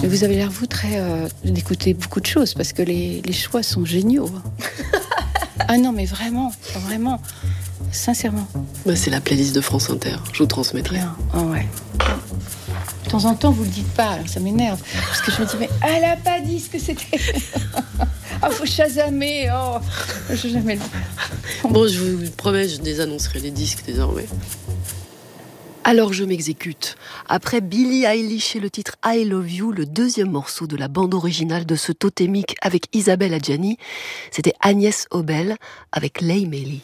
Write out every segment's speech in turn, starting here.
Mais vous avez l'air, vous, d'écouter beaucoup de choses, parce que les choix sont géniaux. Ah non, mais vraiment, vraiment, sincèrement. C'est la playlist de France Inter, je vous transmettrai. Oh, ouais. De temps en temps, vous le dites pas, alors ça m'énerve. Parce que je me dis, mais elle a pas dit ce que c'était. Faut chasamer. Je jamais le... Bon, je vous promets, je désannoncerai les disques désormais. Alors je m'exécute. Après Billie Eilish et le titre I Love You, le deuxième morceau de la bande originale de ce totémique avec Isabelle Adjani, c'était Agnès Obel avec Lay Melly.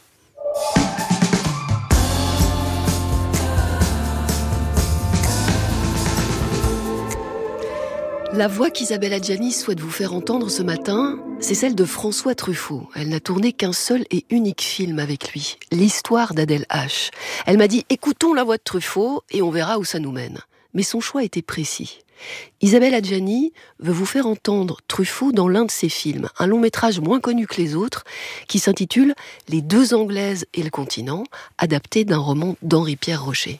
La voix qu'Isabelle Adjani souhaite vous faire entendre ce matin, c'est celle de François Truffaut. Elle n'a tourné qu'un seul et unique film avec lui, L'histoire d'Adèle H. Elle m'a dit « Écoutons la voix de Truffaut et on verra où ça nous mène ». Mais son choix était précis. Isabelle Adjani veut vous faire entendre Truffaut dans l'un de ses films, un long métrage moins connu que les autres, qui s'intitule « Les deux Anglaises et le continent », adapté d'un roman d'Henri-Pierre Rocher.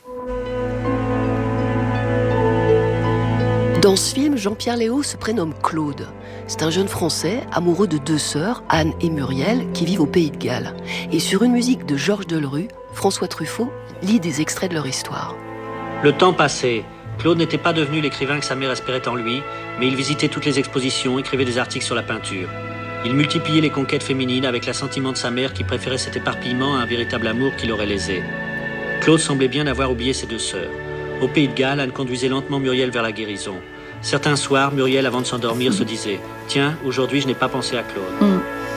Dans ce film, Jean-Pierre Léaud se prénomme Claude. C'est un jeune Français amoureux de deux sœurs, Anne et Muriel, qui vivent au Pays de Galles. Et sur une musique de Georges Delerue, François Truffaut lit des extraits de leur histoire. Le temps passait. Claude n'était pas devenu l'écrivain que sa mère espérait en lui, mais il visitait toutes les expositions, écrivait des articles sur la peinture. Il multipliait les conquêtes féminines avec l'assentiment de sa mère qui préférait cet éparpillement à un véritable amour qui l'aurait lésé. Claude semblait bien avoir oublié ses deux sœurs. Au Pays de Galles, Anne conduisait lentement Muriel vers la guérison. Certains soirs, Muriel, avant de s'endormir, se disait « Tiens, aujourd'hui, je n'ai pas pensé à Claude. »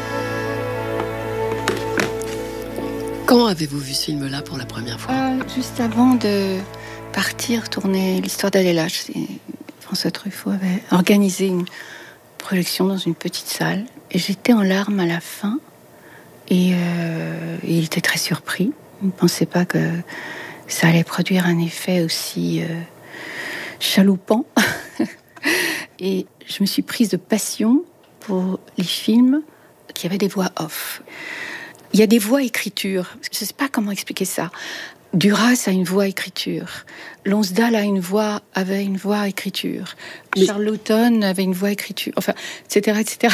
Quand avez-vous vu ce film-là pour la première fois ? Juste avant de partir tourner l'histoire d'Adèle H. François Truffaut avait organisé une projection dans une petite salle. Et j'étais en larmes à la fin. Et il était très surpris. Il ne pensait pas que ça allait produire un effet aussi chaloupant. Et je me suis prise de passion pour les films qui avaient des voix off. Il y a des voix écriture. Je ne sais pas comment expliquer ça. Duras a une voix écriture. Lonsdale avait une voix écriture. Charlottone avait une voix écriture. Enfin, etc., etc.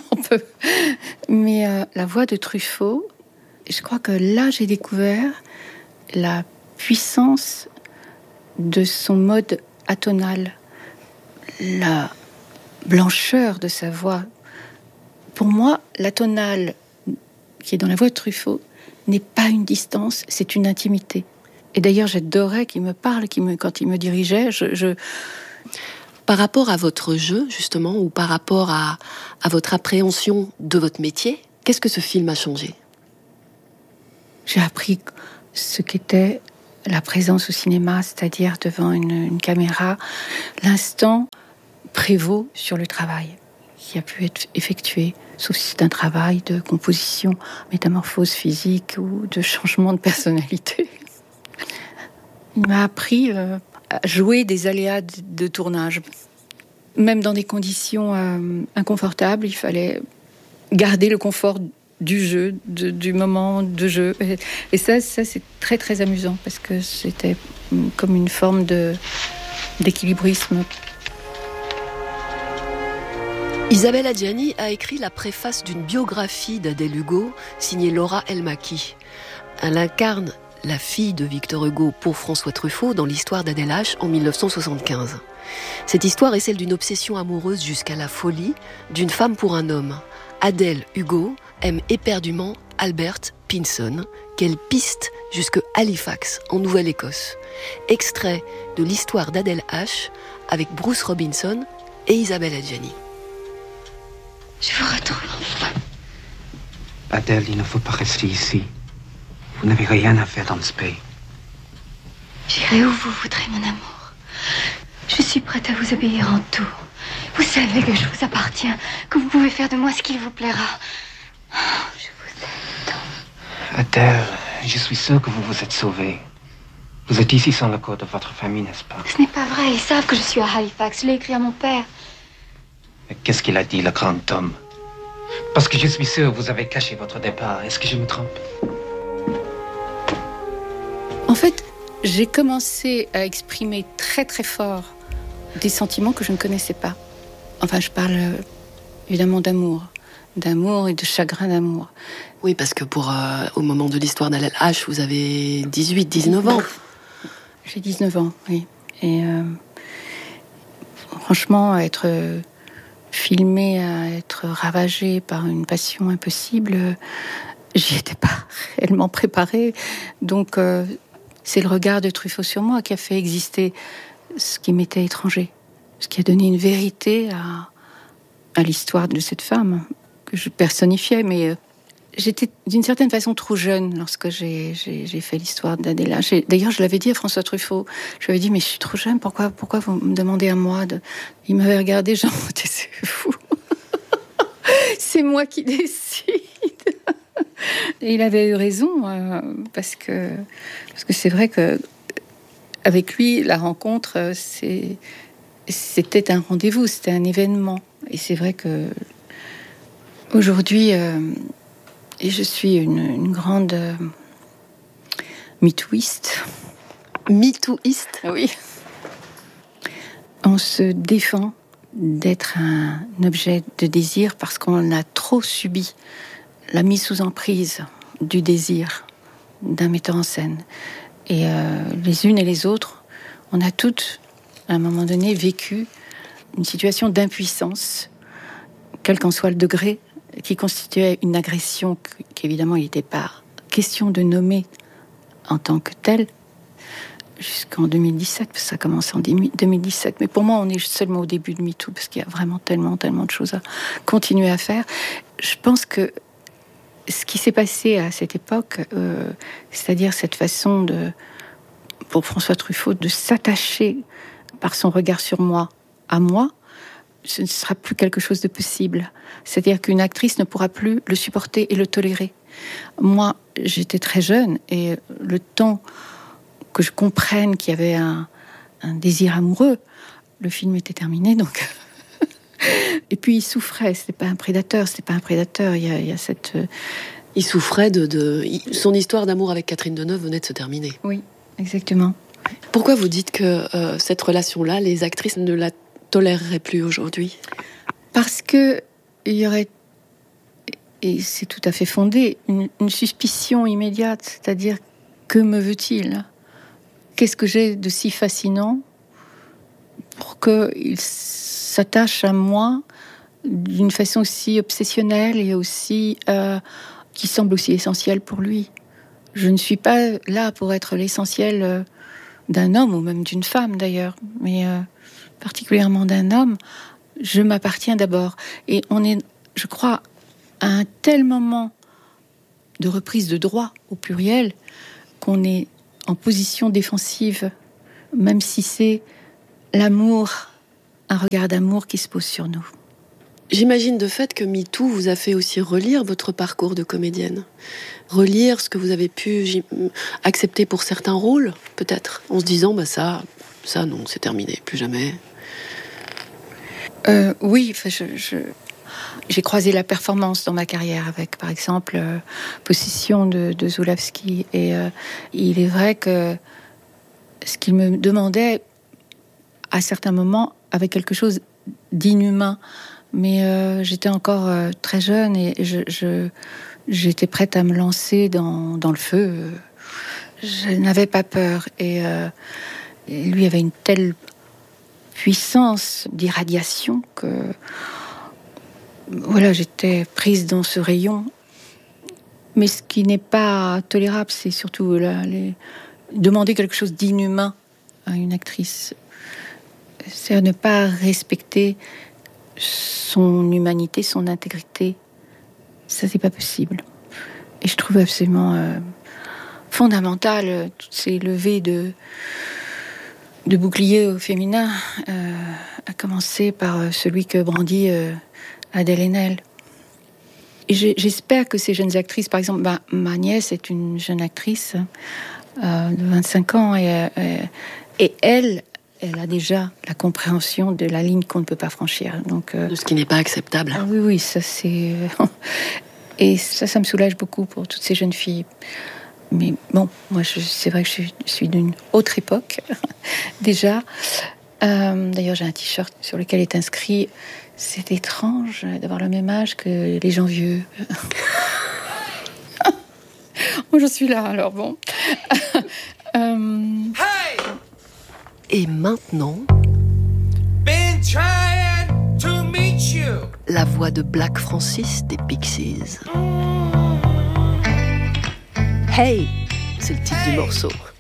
Mais la voix de Truffaut, je crois que là, j'ai découvert la puissance de son mode atonal. La blancheur de sa voix. Pour moi, l'atonal qui est dans la voix de Truffaut n'est pas une distance, c'est une intimité. Et d'ailleurs, j'adorais qu'il me parle, quand il me dirigeait. Par rapport à votre jeu, justement, ou par rapport à votre appréhension de votre métier, qu'est-ce que ce film a changé ? J'ai appris ce qu'était la présence au cinéma, c'est-à-dire devant une caméra. L'instant prévaut sur le travail qui a pu être effectué, sauf si c'est un travail de composition, métamorphose physique ou de changement de personnalité. Il m'a appris à jouer des aléas de tournage. Même dans des conditions inconfortables, il fallait garder le confort du jeu, du moment de jeu. Et ça, c'est très, très amusant, parce que c'était comme une forme d'équilibrisme. Isabelle Adjani a écrit la préface d'une biographie d'Adèle Hugo, signée Laura Elmaki. Elle incarne la fille de Victor Hugo pour François Truffaut dans l'histoire d'Adèle H en 1975. Cette histoire est celle d'une obsession amoureuse jusqu'à la folie d'une femme pour un homme. Adèle Hugo aime éperdument Albert Pinson, qu'elle piste jusque Halifax, en Nouvelle-Écosse. Extrait de l'histoire d'Adèle H avec Bruce Robinson et Isabelle Adjani. Je vous retrouve. Adèle, il ne faut pas rester ici. Vous n'avez rien à faire dans ce pays. J'irai où vous voudrez, mon amour. Je suis prête à vous obéir en tout. Vous savez que je vous appartiens, que vous pouvez faire de moi ce qu'il vous plaira. Oh, je vous aime tant. Adèle, je suis sûr que vous vous êtes sauvée. Vous êtes ici sans l'accord de votre famille, n'est-ce pas? Ce n'est pas vrai, ils savent que je suis à Halifax. Je l'ai écrit à mon père. Mais qu'est-ce qu'il a dit, le grand homme? Parce que je suis sûr que vous avez caché votre départ. Est-ce que je me trompe? En fait, j'ai commencé à exprimer très très fort des sentiments que je ne connaissais pas. Enfin, je parle évidemment d'amour et de chagrin d'amour. Oui, parce que au moment de l'histoire d'Adèle H, vous avez 18, 19 ans. J'ai 19 ans, oui. Et franchement, être filmée, à être ravagée par une passion impossible, j'y étais pas réellement préparée. Donc, c'est le regard de Truffaut sur moi qui a fait exister ce qui m'était étranger, ce qui a donné une vérité à l'histoire de cette femme que je personnifiais, mais j'étais d'une certaine façon trop jeune lorsque j'ai fait l'histoire d'Adèle. D'ailleurs, je l'avais dit à François Truffaut. Je lui avais dit, mais je suis trop jeune, pourquoi vous me demandez à moi Il m'avait regardé, genre, c'est fou. C'est moi qui décide. Et il avait eu raison, parce que c'est vrai que avec lui, la rencontre, c'était un rendez-vous, c'était un événement. Et c'est vrai que aujourd'hui, je suis une grande MeTooiste. MeTooiste ? Oui. On se défend d'être un objet de désir parce qu'on a trop subi la mise sous emprise du désir d'un metteur en scène. Et les unes et les autres, on a toutes, à un moment donné, vécu une situation d'impuissance, quel qu'en soit le degré, qui constituait une agression qu'évidemment il n'était pas question de nommer en tant que telle, jusqu'en 2017, parce que ça commence en 2017. Mais pour moi, on est seulement au début de MeToo, parce qu'il y a vraiment tellement de choses à continuer à faire. Je pense que ce qui s'est passé à cette époque, c'est-à-dire cette façon pour François Truffaut, de s'attacher par son regard sur moi, à moi, ce ne sera plus quelque chose de possible. C'est-à-dire qu'une actrice ne pourra plus le supporter et le tolérer. Moi, j'étais très jeune, et le temps que je comprenne qu'il y avait un désir amoureux, le film était terminé, donc... Et puis il souffrait, c'était pas un prédateur. Il y a cette... Il souffrait son histoire d'amour avec Catherine Deneuve venait de se terminer. Oui, exactement. Pourquoi vous dites que cette relation-là, les actrices ne la toléreraient plus aujourd'hui ? Parce que il y aurait, et c'est tout à fait fondé, une suspicion immédiate, c'est-à-dire, que me veut-il ? Qu'est-ce que j'ai de si fascinant pour qu'il s'attache à moi d'une façon aussi obsessionnelle et aussi qui semble aussi essentielle pour lui. Je ne suis pas là pour être l'essentiel d'un homme, ou même d'une femme d'ailleurs, mais particulièrement d'un homme. Je m'appartiens d'abord. Et on est, je crois, à un tel moment de reprise de droit au pluriel qu'on est en position défensive, même si c'est l'amour, un regard d'amour qui se pose sur nous. J'imagine de fait que MeToo vous a fait aussi relire votre parcours de comédienne. Relire ce que vous avez pu accepter pour certains rôles, peut-être, en se disant, ça non, c'est terminé, plus jamais. Oui, j'ai croisé la performance dans ma carrière avec, par exemple, Possession de Zulawski. Et il est vrai que ce qu'il me demandait, à certains moments, avait quelque chose d'inhumain. Mais j'étais encore très jeune et j'étais prête à me lancer dans le feu. Je n'avais pas peur. Et lui avait une telle puissance d'irradiation que voilà, j'étais prise dans ce rayon. Mais ce qui n'est pas tolérable, c'est surtout demander quelque chose d'inhumain à une actrice. C'est à ne pas respecter son humanité, son intégrité. Ça, c'est pas possible. Et je trouve absolument fondamental toutes ces levées de boucliers au féminin, à commencer par celui que brandit Adèle Haenel. Et j'espère que ces jeunes actrices, par exemple, ma nièce est une jeune actrice de 25 ans, et elle a déjà la compréhension de la ligne qu'on ne peut pas franchir. Donc, de ce qui n'est pas acceptable. Ah oui, ça c'est... Et ça me soulage beaucoup pour toutes ces jeunes filles. Mais bon, moi, c'est vrai que je suis d'une autre époque, déjà. D'ailleurs, j'ai un t-shirt sur lequel est inscrit « C'est étrange d'avoir le même âge que les gens vieux. » Moi, je suis là, alors bon. Et maintenant, la voix de Black Francis des Pixies. Hey, c'est le titre du morceau.